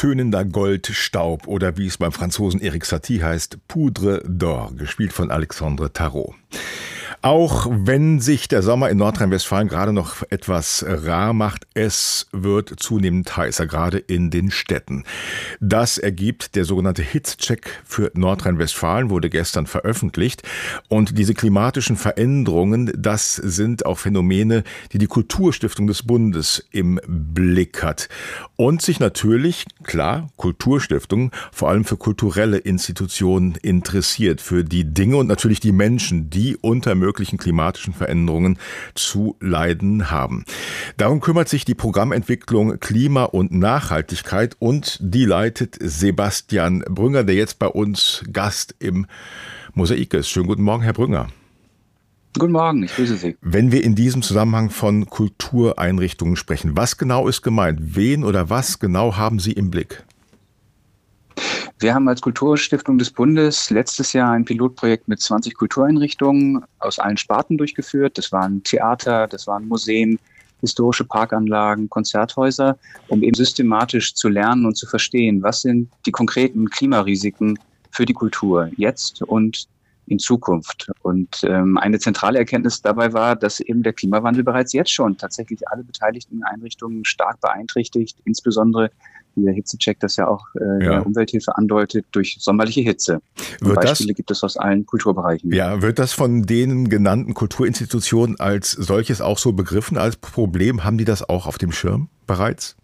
tönender Goldstaub oder wie es beim Franzosen Erik Satie heißt, Poudre d'Or, gespielt von Alexandre Tarot. Auch wenn sich der Sommer in Nordrhein-Westfalen gerade noch etwas rar macht, es wird zunehmend heißer, gerade in den Städten. Das ergibt der sogenannte Hitzecheck für Nordrhein-Westfalen, wurde gestern veröffentlicht. Und diese klimatischen Veränderungen, das sind auch Phänomene, die die Kulturstiftung des Bundes im Blick hat. Und sich natürlich, klar, Kulturstiftung vor allem für kulturelle Institutionen interessiert, für die Dinge und natürlich die Menschen, die unter möglichen klimatischen Veränderungen zu leiden haben. Darum kümmert sich die Programmentwicklung Klima und Nachhaltigkeit und die leitet Sebastian Brünger, der jetzt bei uns Gast im Mosaik ist. Schönen guten Morgen, Herr Brünger. Guten Morgen, ich grüße Sie. Wenn wir in diesem Zusammenhang von Kultureinrichtungen sprechen, was genau ist gemeint? Wen oder was genau haben Sie im Blick? Wir haben als Kulturstiftung des Bundes letztes Jahr ein Pilotprojekt mit 20 Kultureinrichtungen aus allen Sparten durchgeführt. Das waren Theater, das waren Museen, historische Parkanlagen, Konzerthäuser, um eben systematisch zu lernen und zu verstehen, was sind die konkreten Klimarisiken für die Kultur jetzt und in Zukunft. Und eine zentrale Erkenntnis dabei war, dass eben der Klimawandel bereits jetzt schon tatsächlich alle beteiligten Einrichtungen stark beeinträchtigt, insbesondere wie der Hitzecheck das ja auch der Umwelthilfe andeutet, durch sommerliche Hitze. Beispiele gibt es aus allen Kulturbereichen. Ja, wird das von den genannten Kulturinstitutionen als solches auch so begriffen als Problem? Haben die das auch auf dem Schirm bereits?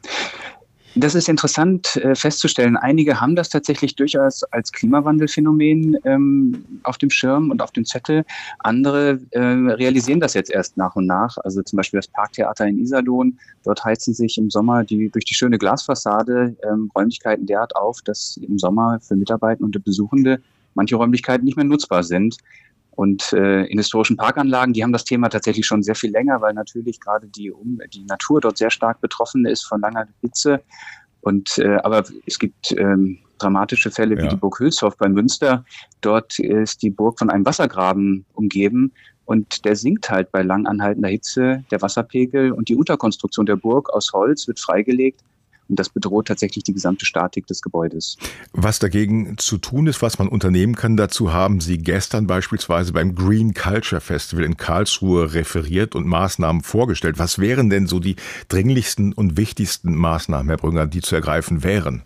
Das ist interessant festzustellen. Einige haben das tatsächlich durchaus als Klimawandelphänomen auf dem Schirm und auf dem Zettel. Andere realisieren das jetzt erst nach und nach. Also zum Beispiel das Parktheater in Iserlohn. Dort heizen sich im Sommer durch die schöne Glasfassade Räumlichkeiten derart auf, dass im Sommer für Mitarbeitende und Besuchende manche Räumlichkeiten nicht mehr nutzbar sind. Und in historischen Parkanlagen, die haben das Thema tatsächlich schon sehr viel länger, weil natürlich gerade die Natur dort sehr stark betroffen ist von langer Hitze. Aber es gibt dramatische Fälle wie die Burg Hülshoff bei Münster. Dort ist die Burg von einem Wassergraben umgeben und der sinkt halt bei lang anhaltender Hitze, der Wasserpegel, und die Unterkonstruktion der Burg aus Holz wird freigelegt. Und das bedroht tatsächlich die gesamte Statik des Gebäudes. Was dagegen zu tun ist, was man unternehmen kann, dazu haben Sie gestern beispielsweise beim Green Culture Festival in Karlsruhe referiert und Maßnahmen vorgestellt. Was wären denn so die dringlichsten und wichtigsten Maßnahmen, Herr Brünger, die zu ergreifen wären?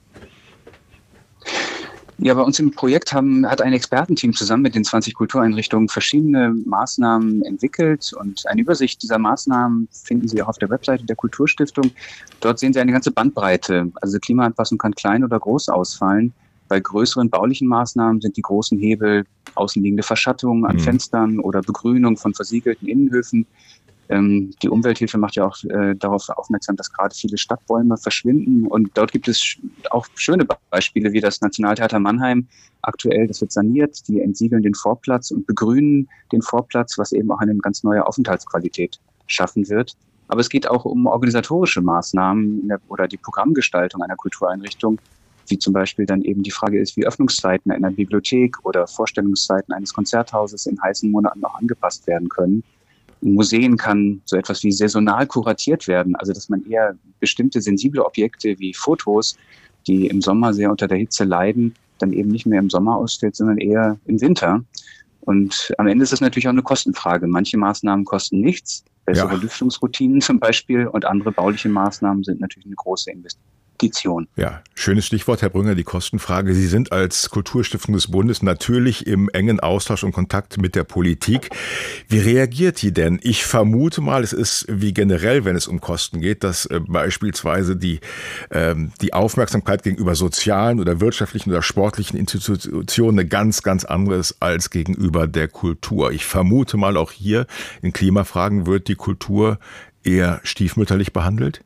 Ja, bei uns im Projekt hat ein Expertenteam zusammen mit den 20 Kultureinrichtungen verschiedene Maßnahmen entwickelt, und eine Übersicht dieser Maßnahmen finden Sie auch auf der Webseite der Kulturstiftung. Dort sehen Sie eine ganze Bandbreite. Also Klimaanpassung kann klein oder groß ausfallen. Bei größeren baulichen Maßnahmen sind die großen Hebel außenliegende Verschattungen an Fenstern oder Begrünung von versiegelten Innenhöfen. Die Umwelthilfe macht ja auch darauf aufmerksam, dass gerade viele Stadtbäume verschwinden. Und dort gibt es auch schöne Beispiele wie das Nationaltheater Mannheim. Aktuell, das wird saniert, die entsiegeln den Vorplatz und begrünen den Vorplatz, was eben auch eine ganz neue Aufenthaltsqualität schaffen wird. Aber es geht auch um organisatorische Maßnahmen oder die Programmgestaltung einer Kultureinrichtung, wie zum Beispiel dann eben die Frage ist, wie Öffnungszeiten einer Bibliothek oder Vorstellungszeiten eines Konzerthauses in heißen Monaten auch angepasst werden können. In Museen kann so etwas wie saisonal kuratiert werden, also dass man eher bestimmte sensible Objekte wie Fotos, die im Sommer sehr unter der Hitze leiden, dann eben nicht mehr im Sommer ausstellt, sondern eher im Winter. Und am Ende ist es natürlich auch eine Kostenfrage. Manche Maßnahmen kosten nichts, bessere Lüftungsroutinen zum Beispiel, und andere bauliche Maßnahmen sind natürlich eine große Investition. Ja, schönes Stichwort, Herr Brünger, die Kostenfrage. Sie sind als Kulturstiftung des Bundes natürlich im engen Austausch und Kontakt mit der Politik. Wie reagiert die denn? Ich vermute mal, es ist wie generell, wenn es um Kosten geht, dass beispielsweise die Aufmerksamkeit gegenüber sozialen oder wirtschaftlichen oder sportlichen Institutionen eine ganz, ganz andere ist als gegenüber der Kultur. Ich vermute mal, auch hier in Klimafragen wird die Kultur eher stiefmütterlich behandelt?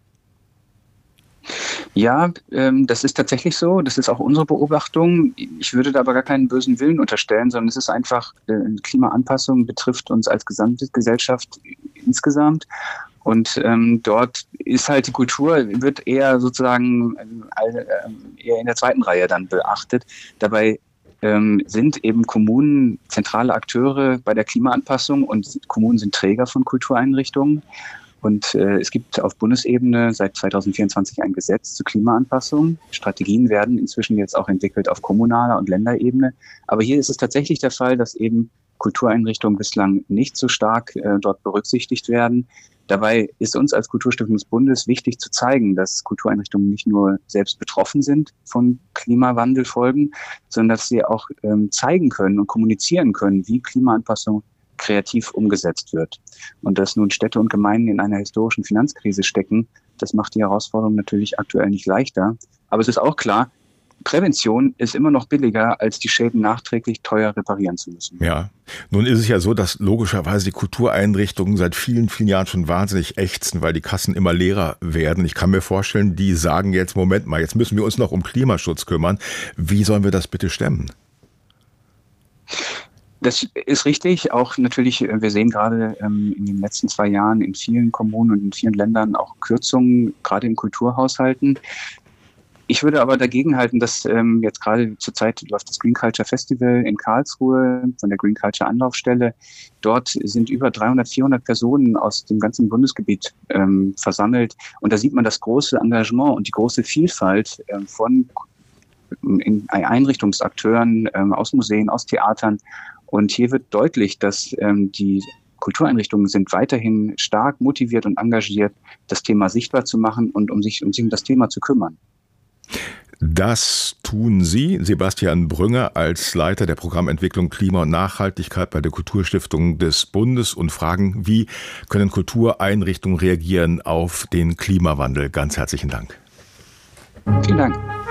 Ja, das ist tatsächlich so. Das ist auch unsere Beobachtung. Ich würde da aber gar keinen bösen Willen unterstellen, sondern es ist einfach, Klimaanpassung betrifft uns als gesamte Gesellschaft insgesamt. Und dort ist halt die Kultur, wird eher sozusagen eher in der zweiten Reihe dann beachtet. Dabei sind eben Kommunen zentrale Akteure bei der Klimaanpassung, und Kommunen sind Träger von Kultureinrichtungen. Und es gibt auf Bundesebene seit 2024 ein Gesetz zur Klimaanpassung. Strategien werden inzwischen jetzt auch entwickelt auf kommunaler und Länderebene. Aber hier ist es tatsächlich der Fall, dass eben Kultureinrichtungen bislang nicht so stark dort berücksichtigt werden. Dabei ist uns als Kulturstiftung des Bundes wichtig zu zeigen, dass Kultureinrichtungen nicht nur selbst betroffen sind von Klimawandelfolgen, sondern dass sie auch zeigen können und kommunizieren können, wie Klimaanpassung kreativ umgesetzt wird. Und dass nun Städte und Gemeinden in einer historischen Finanzkrise stecken, das macht die Herausforderung natürlich aktuell nicht leichter. Aber es ist auch klar, Prävention ist immer noch billiger, als die Schäden nachträglich teuer reparieren zu müssen. Ja, nun ist es ja so, dass logischerweise die Kultureinrichtungen seit vielen, vielen Jahren schon wahnsinnig ächzen, weil die Kassen immer leerer werden. Ich kann mir vorstellen, die sagen jetzt, Moment mal, jetzt müssen wir uns noch um Klimaschutz kümmern. Wie sollen wir das bitte stemmen? Das ist richtig. Auch natürlich, wir sehen gerade in den letzten 2 Jahren in vielen Kommunen und in vielen Ländern auch Kürzungen, gerade in Kulturhaushalten. Ich würde aber dagegen halten, dass jetzt gerade zurzeit läuft das Green Culture Festival in Karlsruhe von der Green Culture Anlaufstelle. Dort sind über 300, 400 Personen aus dem ganzen Bundesgebiet versammelt. Und da sieht man das große Engagement und die große Vielfalt von Einrichtungsakteuren aus Museen, aus Theatern. Und hier wird deutlich, dass die Kultureinrichtungen sind weiterhin stark motiviert und engagiert, das Thema sichtbar zu machen und um sich um das Thema zu kümmern. Das tun Sie, Sebastian Brünger, als Leiter der Programmentwicklung Klima und Nachhaltigkeit bei der Kulturstiftung des Bundes und fragen, wie können Kultureinrichtungen reagieren auf den Klimawandel? Ganz herzlichen Dank. Vielen Dank.